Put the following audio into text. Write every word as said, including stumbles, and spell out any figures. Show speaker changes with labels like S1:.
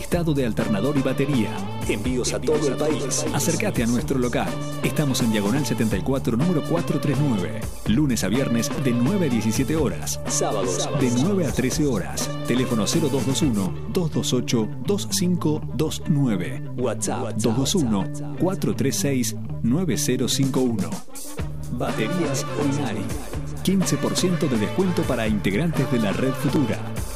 S1: estado de alternador y batería. Envíos a todo el país. Acércate a nuestro local. Estamos en Diagonal setenta y cuatro, número cuatrocientos treinta y nueve. Lunes a viernes de nueve a diecisiete horas. Sábados de nueve a trece horas. Teléfono cero dos dos uno, dos dos ocho, dos cinco dos nueve. WhatsApp dos dos uno, cuatro tres seis, nueve cero cinco uno. Baterías Oinari. quince por ciento de descuento para integrantes de la Red Futura.